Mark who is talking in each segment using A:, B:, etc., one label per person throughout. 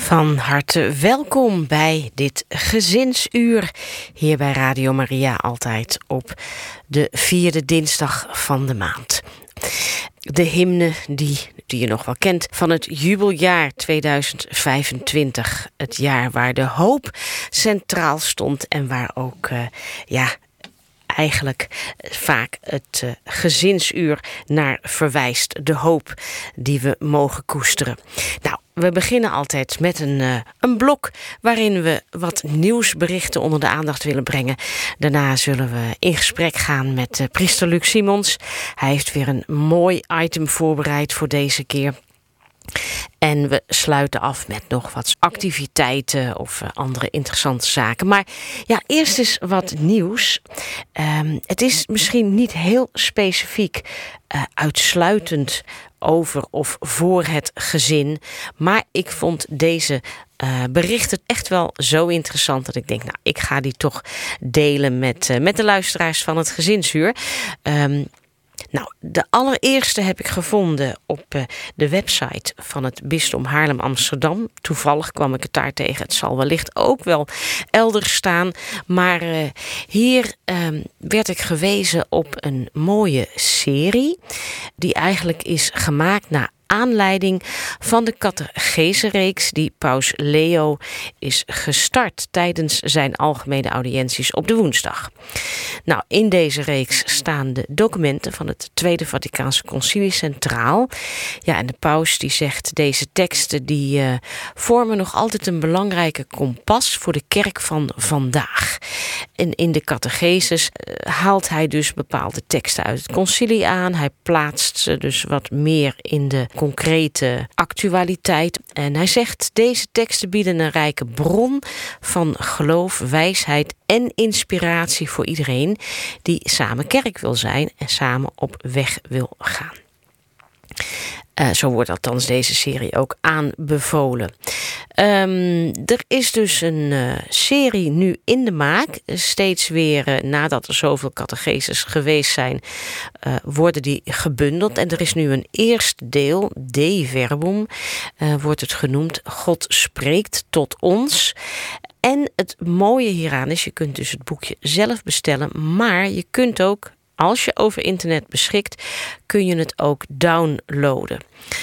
A: Van harte welkom bij dit gezinsuur hier bij Radio Maria, altijd op de 4e dinsdag van de maand. De hymne die je nog wel kent van het jubeljaar 2025. Het jaar waar de hoop centraal stond en waar ook eigenlijk vaak het gezinsuur naar verwijst. De hoop die we mogen koesteren. Nou, we beginnen altijd met een blok waarin we wat nieuwsberichten onder de aandacht willen brengen. Daarna zullen we in gesprek gaan met priester Luc Simons. Hij heeft weer een mooi item voorbereid voor deze keer. En we sluiten af met nog wat activiteiten of andere interessante zaken. Maar ja, eerst eens wat nieuws. Het is misschien niet heel specifiek uitsluitend over of voor het gezin. Maar ik vond deze berichten echt wel zo interessant dat ik denk, nou, ik ga die toch delen met de luisteraars van het gezinsuur. Nou, de allereerste heb ik gevonden op de website van het bisdom Haarlem-Amsterdam. Toevallig kwam ik het daar tegen. Het zal wellicht ook wel elders staan. Maar hier werd ik gewezen op een mooie serie die eigenlijk is gemaakt naar aanleiding van de catechesereeks die paus Leo is gestart tijdens zijn algemene audiënties op de woensdag. Nou, in deze reeks staan de documenten van het Tweede Vaticaanse Concilie centraal. Ja, en de paus die zegt, deze teksten die vormen nog altijd een belangrijke kompas voor de kerk van vandaag. En in de catecheses haalt hij dus bepaalde teksten uit het concilie aan. Hij plaatst ze dus wat meer in de concrete actualiteit. En hij zegt, deze teksten bieden een rijke bron van geloof, wijsheid en inspiratie voor iedereen die samen kerk wil zijn en samen op weg wil gaan. Zo wordt althans deze serie ook aanbevolen. Er is dus een serie nu in de maak. Steeds weer nadat er zoveel catecheses geweest zijn, worden die gebundeld. En er is nu een eerste deel, Dei Verbum, wordt het genoemd. God spreekt tot ons. En het mooie hieraan is, je kunt dus het boekje zelf bestellen, maar je kunt ook, als je over internet beschikt, kun je het ook downloaden.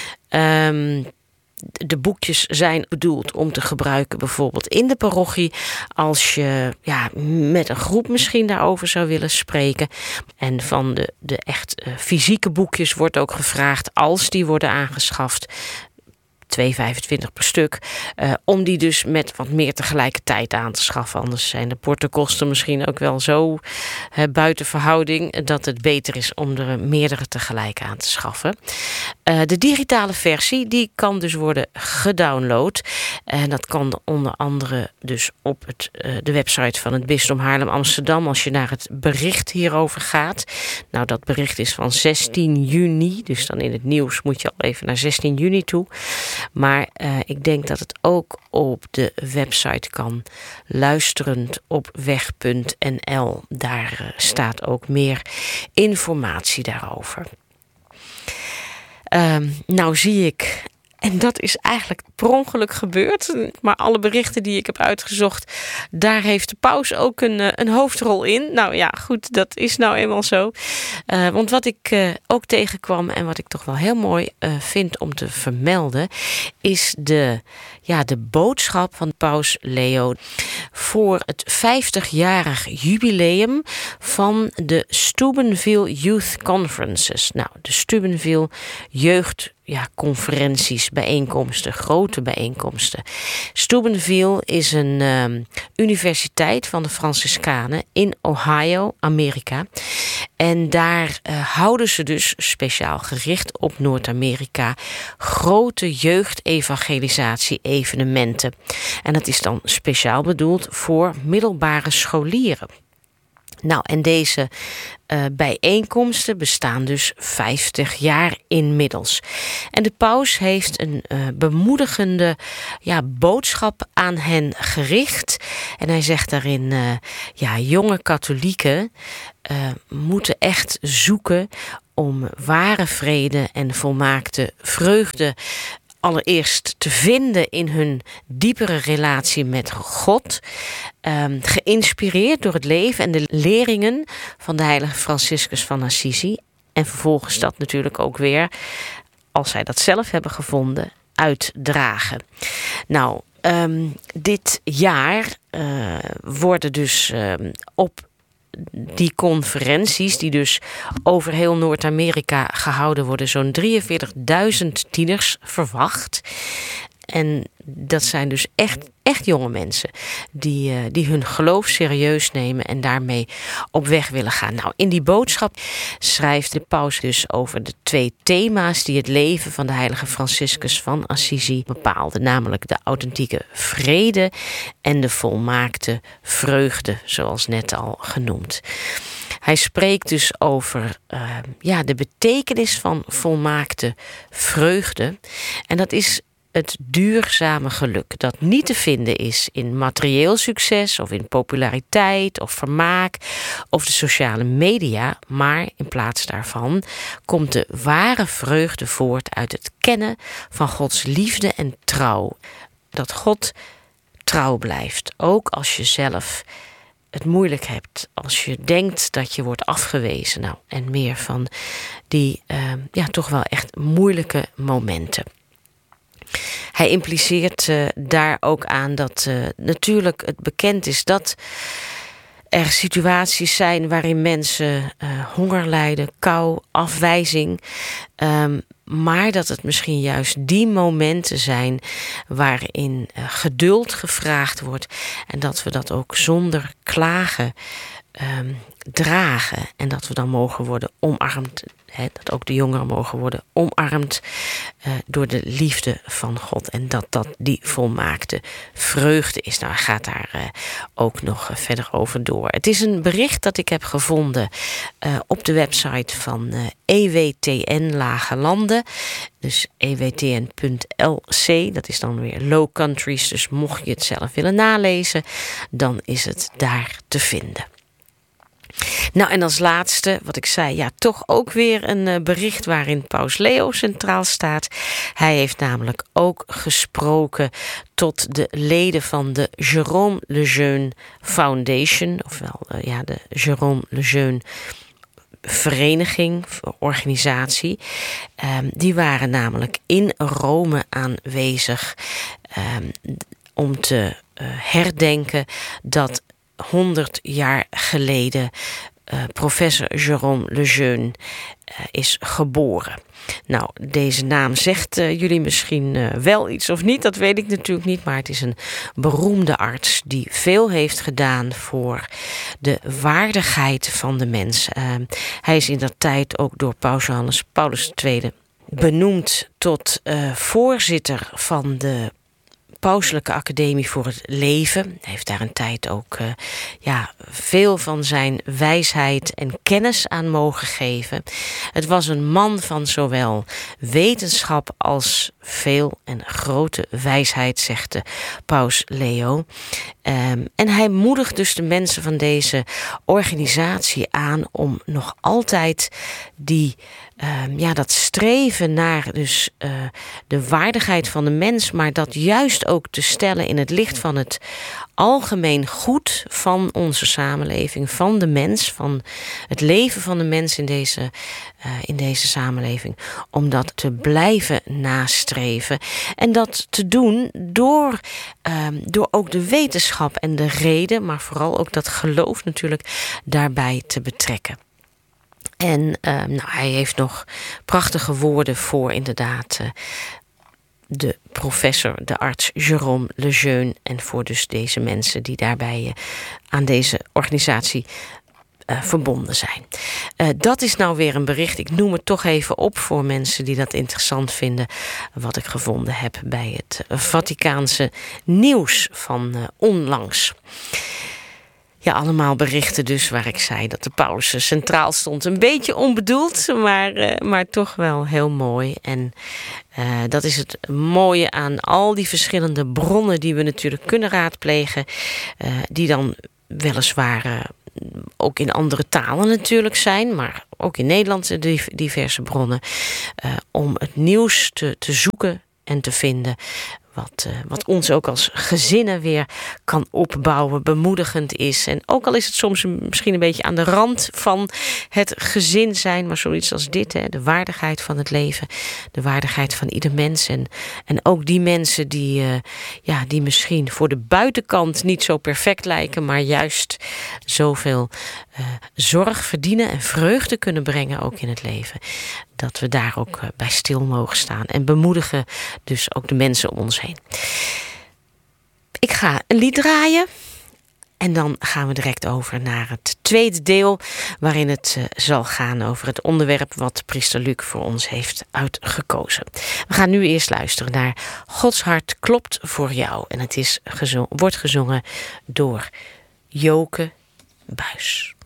A: De boekjes zijn bedoeld om te gebruiken bijvoorbeeld in de parochie, als je met een groep misschien daarover zou willen spreken. En van de echt fysieke boekjes wordt ook gevraagd, als die worden aangeschaft, 2,25 per stuk, om die dus met wat meer tegelijkertijd aan te schaffen. Anders zijn de portokosten misschien ook wel zo buiten verhouding dat het beter is om er meerdere tegelijk aan te schaffen. De digitale versie die kan dus worden gedownload. En dat kan onder andere dus op de website van het bisdom Haarlem-Amsterdam, als je naar het bericht hierover gaat. Nou, dat bericht is van 16 juni, dus dan in het nieuws moet je al even naar 16 juni toe. Maar ik denk dat het ook op de website kan, luisterend op weg.nl. Daar staat ook meer informatie daarover. Nou zie ik, en dat is eigenlijk per ongeluk gebeurd, maar alle berichten die ik heb uitgezocht, daar heeft de paus ook een hoofdrol in. Nou ja, goed, dat is nou eenmaal zo. Want wat ik ook tegenkwam en wat ik toch wel heel mooi vind om te vermelden, is de boodschap van paus Leo voor het 50-jarig jubileum van de Steubenville Youth Conferences. Nou, de Steubenville jeugdconferenties, bijeenkomsten, grote bijeenkomsten. Steubenville is een universiteit van de Franciscanen in Ohio, Amerika. En daar houden ze dus, speciaal gericht op Noord-Amerika, grote jeugdevangelisatie-evenementen. En dat is dan speciaal bedoeld voor middelbare scholieren. Nou, en deze bijeenkomsten bestaan dus 50 jaar inmiddels. En de paus heeft een bemoedigende boodschap aan hen gericht. En hij zegt daarin, jonge katholieken moeten echt zoeken om ware vrede en volmaakte vreugde allereerst te vinden in hun diepere relatie met God. Geïnspireerd door het leven en de leringen van de heilige Franciscus van Assisi. En vervolgens dat natuurlijk ook weer, als zij dat zelf hebben gevonden, uitdragen. Nou, dit jaar worden dus op die conferenties, die dus over heel Noord-Amerika gehouden worden, zo'n 43.000 tieners verwacht. En dat zijn dus echt jonge mensen die hun geloof serieus nemen en daarmee op weg willen gaan. Nou, in die boodschap schrijft de paus dus over de 2 thema's die het leven van de heilige Franciscus van Assisi bepaalde. Namelijk de authentieke vrede en de volmaakte vreugde, zoals net al genoemd. Hij spreekt dus over de betekenis van volmaakte vreugde. En dat is het duurzame geluk dat niet te vinden is in materieel succes of in populariteit of vermaak of de sociale media, maar in plaats daarvan komt de ware vreugde voort uit het kennen van Gods liefde en trouw. Dat God trouw blijft, ook als je zelf het moeilijk hebt, als je denkt dat je wordt afgewezen. Nou, en meer van die toch wel echt moeilijke momenten. Hij impliceert daar ook aan dat natuurlijk het bekend is dat er situaties zijn waarin mensen honger lijden, kou, afwijzing. Maar dat het misschien juist die momenten zijn waarin geduld gevraagd wordt. En dat we dat ook zonder klagen dragen. En dat we dan mogen worden omarmd. Dat ook de jongeren mogen worden omarmd door de liefde van God. En dat die volmaakte vreugde is. Nou, hij gaat daar ook nog verder over door. Het is een bericht dat ik heb gevonden op de website van EWTN Lage Landen. Dus ewtn.lc, dat is dan weer Low Countries. Dus mocht je het zelf willen nalezen, dan is het daar te vinden. Nou, en als laatste, wat ik zei, toch ook weer een bericht waarin Paus Leo centraal staat. Hij heeft namelijk ook gesproken tot de leden van de Jérôme Lejeune Foundation, ofwel de Jérôme Lejeune vereniging, organisatie. Die waren namelijk in Rome aanwezig om te herdenken dat 100 jaar geleden professor Jérôme Lejeune is geboren. Nou, deze naam zegt jullie misschien wel iets of niet, dat weet ik natuurlijk niet, maar het is een beroemde arts die veel heeft gedaan voor de waardigheid van de mens. Hij is in dat tijd ook door Paus Johannes Paulus II benoemd tot voorzitter van de Pauselijke Academie voor het Leven. Hij heeft daar een tijd ook veel van zijn wijsheid en kennis aan mogen geven. Het was een man van zowel wetenschap als veel en grote wijsheid, zegt de Paus Leo. En hij moedigt dus de mensen van deze organisatie aan om nog altijd dat streven naar dus de waardigheid van de mens, maar dat juist ook te stellen in het licht van het algemeen goed van onze samenleving, van de mens, van het leven van de mens in deze samenleving, om dat te blijven nastreven. En dat te doen door ook de wetenschap en de reden, maar vooral ook dat geloof natuurlijk daarbij te betrekken. En hij heeft nog prachtige woorden voor inderdaad de professor, de arts Jérôme Lejeune, en voor dus deze mensen die daarbij aan deze organisatie verbonden zijn. Dat is nou weer een bericht. Ik noem het toch even op voor mensen die dat interessant vinden, wat ik gevonden heb bij het Vaticaanse nieuws van onlangs. Ja, allemaal berichten dus waar ik zei dat de paus centraal stond. Een beetje onbedoeld, maar toch wel heel mooi. En dat is het mooie aan al die verschillende bronnen die we natuurlijk kunnen raadplegen. Die dan weliswaar ook in andere talen natuurlijk zijn, maar ook in Nederland diverse bronnen. Om het nieuws te zoeken en te vinden. Wat ons ook als gezinnen weer kan opbouwen, bemoedigend is. En ook al is het soms misschien een beetje aan de rand van het gezin zijn, maar zoiets als dit, hè, de waardigheid van het leven, de waardigheid van ieder mens. En ook die mensen die misschien voor de buitenkant niet zo perfect lijken, maar juist zoveel zorg verdienen en vreugde kunnen brengen ook in het leven. Dat we daar ook bij stil mogen staan. En bemoedigen dus ook de mensen om ons heen. Ik ga een lied draaien. En dan gaan we direct over naar het tweede deel. Waarin het zal gaan over het onderwerp wat priester Luc voor ons heeft uitgekozen. We gaan nu eerst luisteren naar Gods hart klopt voor jou. En het wordt gezongen door Joke Buis.